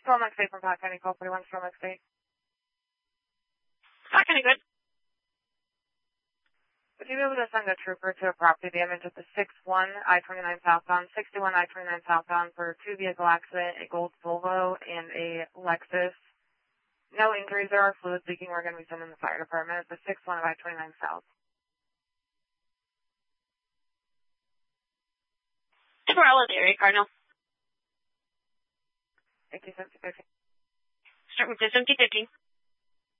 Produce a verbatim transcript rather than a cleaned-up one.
Storm X eight from Pat County, call forty-one, Storm X eight. Pat County, good. Would you be able to send a trooper to a property damage at the six one I twenty-nine southbound, sixty-one I twenty-nine southbound for two vehicle accident, a gold Volvo and a Lexus? No injuries, there are fluids leaking. We're going to be sending the fire department at the six one I twenty-nine south. Temporella, the area, Cardinal. Thank you, seventy fifty. Start with seventy fifty.